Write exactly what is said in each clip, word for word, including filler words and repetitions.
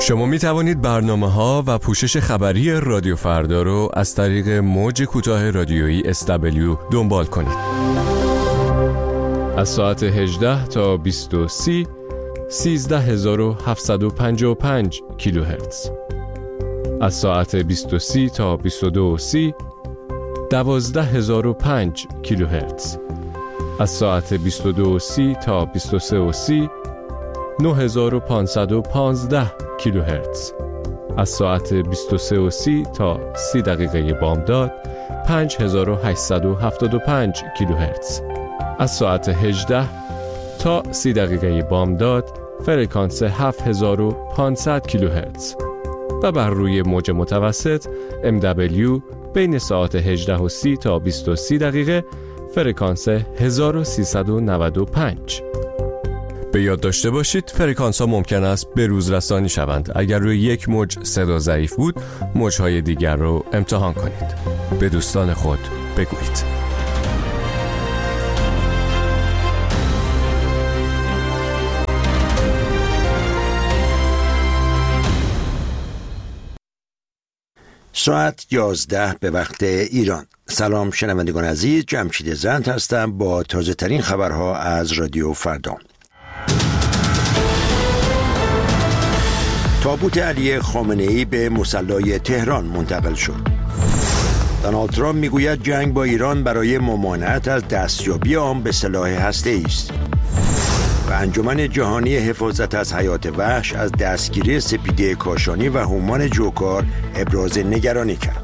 شما می توانید برنامه ها و پوشش خبری رادیو فردا رو از طریق موج کوتاه رادیویی اس دبلیو دنبال کنید. از ساعت هجده تا بیست و سه سیزده هزار و هفتصد و پنجاه و پنج کیلوهرتز. از ساعت بیست و سه تا بیست و دو سی دوازده هزار و پنج کیلوهرتز. از ساعت بیست و دو سی تا بیست و سه سی نه هزار و پانصد و پانزده کیلوهرتز. از ساعت بیست و سه سی تا سی دقیقه بامداد پنج هزار و هشتصد و هفتاد و پنج کیلوهرتز. از ساعت هجده تا سی دقیقه بامداد فرکانس هفت هزار و پانصد کیلوهرتز و بر روی موج متوسط ام دبلیو بین ساعت هجده و سی تا بیست و سه دقیقه فرکانس هزار و سیصد و نود و پنج. به یاد داشته باشید فرکانس ها ممکن است به روز رسانی شوند. اگر روی یک موج صدا ضعیف بود، موج‌های دیگر رو امتحان کنید. به دوستان خود بگویید. ساعت یازده به وقت ایران. سلام شنوندگان عزیز، جمشید زند هستم با تازه ترین خبرها از رادیو فردا. تابوت علی خامنه‌ای به مصلی تهران منتقل شد. دونالد ترامپ میگوید جنگ با ایران برای ممانعت از دستیابی آن به سلاح هسته‌ای است. و انجمن جهانی حفاظت از حیات وحش از دستگیری سپیده کاشانی و هومان جوکار ابراز نگرانی کرد.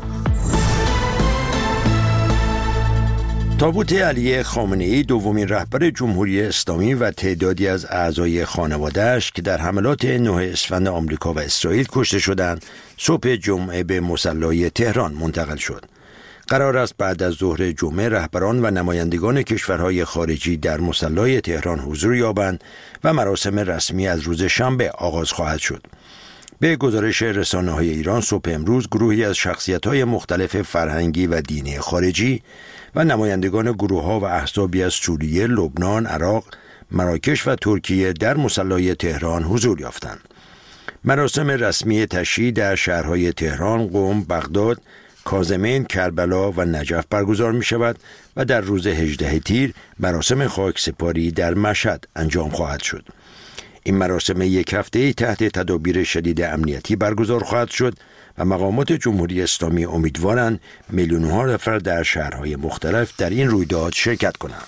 تابوت علی خامنه‌ای دومین رهبر جمهوری اسلامی و تعدادی از اعضای خانواده‌اش که در حملات نه اسفند آمریکا و اسرائیل کشته شدند، صبح جمعه به مصلی تهران منتقل شد. قرار است بعد از ظهر جمعه رهبران و نمایندگان کشورهای خارجی در مصلی تهران حضور یابند و مراسم رسمی از روز شنبه آغاز خواهد شد. به گزارش رسانه‌های ایران صبح امروز گروهی از شخصیت‌های مختلف فرهنگی و دینی خارجی و نمایندگان گروه‌ها و احزابی از سوریه، لبنان، عراق، مراکش و ترکیه در مصلی تهران حضور یافتند. مراسم رسمی تشییع در شهرهای تهران، قم، بغداد، کاظمین، کربلا و نجف برگزار می شود و در روز هجدهم تیر مراسم خاکسپاری در مشهد انجام خواهد شد. این مراسم یک هفته‌ای تحت تدابیر شدید امنیتی برگزار خواهد شد و مقامات جمهوری اسلامی امیدوارند میلیون‌ها نفر در شهرهای مختلف در این رویداد شرکت کنند.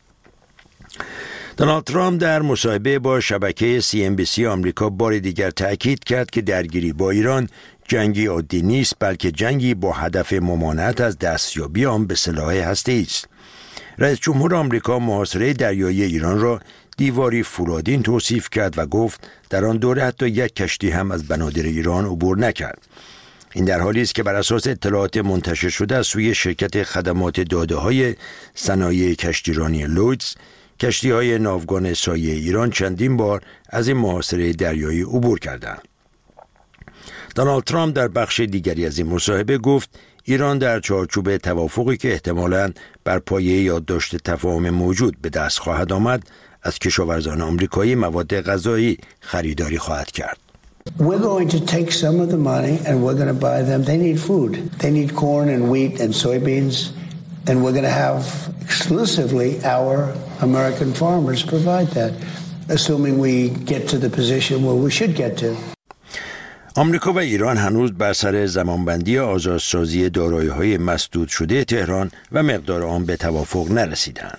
دونالد ترامپ در مصاحبه با شبکه سی ام بی سی آمریکا بار دیگر تأکید کرد که درگیری با ایران جنگی عادی نیست، بلکه جنگی با هدف ممانعت از دستیابی آن به سلاح هسته‌ای است. رئیس جمهور آمریکا محاصره دریایی ایران را دیواری فولادین توصیف کرد و گفت در آن دوره حتی یک کشتی هم از بنادر ایران عبور نکرد. این در حالی است که بر اساس اطلاعات منتشر شده از سوی شرکت خدمات داده‌های صنایع کشتیرانی لویدز، کشتی‌های ناوگان سایه ایران چندین بار از این محاصره دریایی عبور کردند. دونالد ترامپ در بخش دیگری از این مصاحبه گفت ایران در چارچوب توافقی که احتمالاً بر پایه یادداشت تفاهم موجود به دست خواهد آمد از کشاورزان آمریکایی مواد غذایی خریداری خواهد کرد. We're going to take some of the money and we're going to buy them. They need food. They need corn and wheat and soybeans, and we're going to have exclusively our American farmers provide that, assuming we get to the position where we should get to. آمریکا و ایران هنوز بر سر زمانبندی آزادسازی دارایی‌های مسدود شده تهران و مقدار آن به توافق نرسیدند.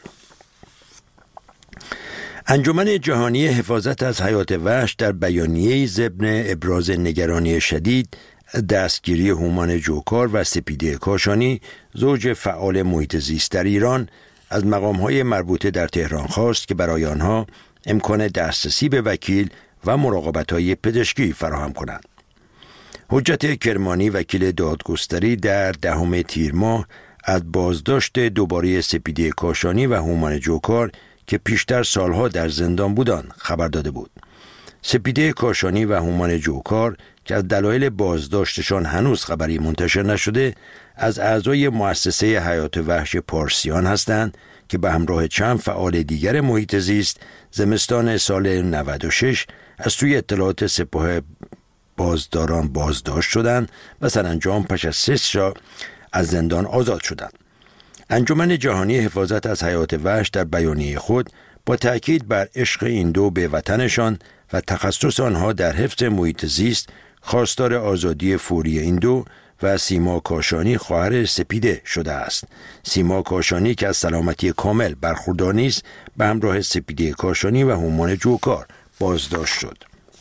انجمن جهانی حفاظت از حیات وحش در بیانیه‌ای ضمن ابراز نگرانی شدید دستگیری هومان جوکار و سپیده کاشانی، زوج فعال محیط زیست در ایران، از مقام‌های مربوطه در تهران خواست که برای آنها امکان دسترسی به وکیل و مراقبت‌های پزشکی فراهم کنند. حجت کرمانی وکیل دادگستری در دهم تیر ماه از بازداشت دوباره سپیده کاشانی و هومان جوکار که پیشتر سالها در زندان بودند خبر داده بود. سپیده کاشانی و هومان جوکار که از دلایل بازداشتشان هنوز خبری منتشر نشده، از اعضای مؤسسه حیات وحش پارسیان هستند که به همراه چند فعال دیگر محیط زیست زمستان سال نود و شش از سوی اطلاعات سپاه بازداران بازداشت شدند و سرانجام پس از سه سال از زندان آزاد شدند. انجمن جهانی حفاظت از حیات وحش در بیانیه خود با تأکید بر عشق این دو به وطنشان و تخصص آنها در حفظ محیط زیست خواستار آزادی فوری این دو و سیما کاشانی خواهر سپیده شده است. سیما کاشانی که از سلامتی کامل برخوردار نیست به همراه سپیده کاشانی و هومان جوکار بازداشت شد.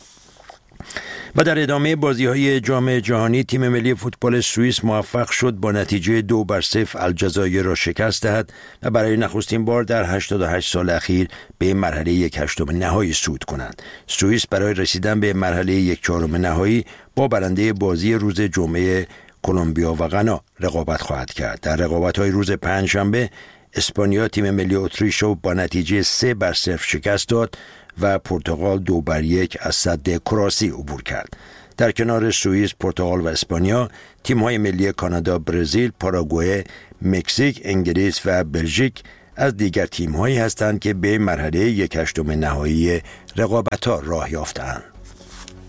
و در ادامه بازی‌های جام جهانی تیم ملی فوتبال سوئیس موفق شد با نتیجه دو بر صفر الجزایر را شکست دهد و برای نخستین بار در هشتاد و هشت سال اخیر به مرحله یک هشتم نهایی صعود کنند. سوئیس برای رسیدن به مرحله یک چهارم نهایی با برنده بازی روز جمعه کلمبیا و غنا رقابت خواهد کرد. در رقابت‌های روز پنجشنبه اسپانیا تیم ملی اتریش را با نتیجه سه بر صفر شکست داد و پرتغال دو بر یک از سد کروسی عبور کرد. در کنار سوئیس، پرتغال و اسپانیا، تیم‌های ملی کانادا، برزیل، پاراگوئه، مکزیک، انگلیس و بلژیک از دیگر تیم‌هایی هستند که به مرحله یک هشتم نهایی رقابت‌ها راه یافتند.